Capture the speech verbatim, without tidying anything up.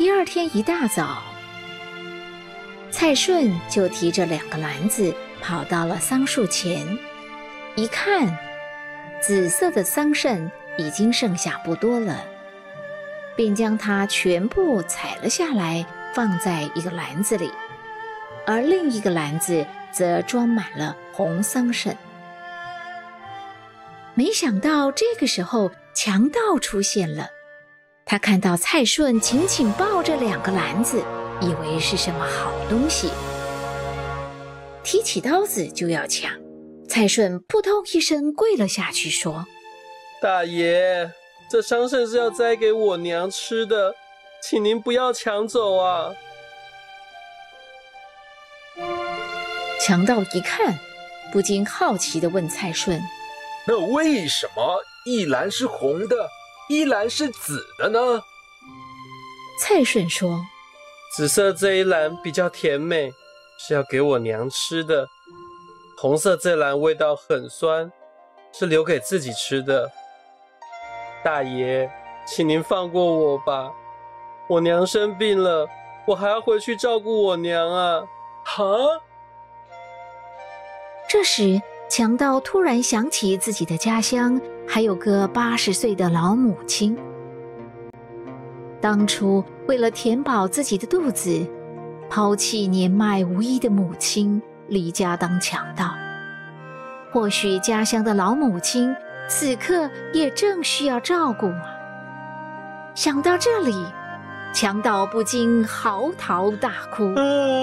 第二天一大早，蔡顺就提着两个篮子跑到了桑树前，一看，紫色的桑葚已经剩下不多了，便将它全部采了下来，放在一个篮子里，而另一个篮子则装满了红桑葚。没想到这个时候强盗出现了，他看到蔡顺紧紧抱着两个篮子，以为是什么好东西，提起刀子就要抢。蔡顺扑通一声跪了下去，说： 大爷，这桑葚是要摘给我娘吃的，请您不要抢走啊。 强盗一看，不禁好奇地问蔡顺： 那为什么一篮是红的，一篮是紫的呢？ 蔡顺说： 紫色这一篮比较甜美，是要给我娘吃的。红色这篮味道很酸，是留给自己吃的。大爷，请您放过我吧，我娘生病了，我还要回去照顾我娘啊。 哈！ 这时强盗突然想起自己的家乡还有个八十岁的老母亲，当初为了填饱自己的肚子，抛弃年迈无依的母亲，离家当强盗。或许家乡的老母亲此刻也正需要照顾啊。想到这里，强盗不禁嚎啕大哭。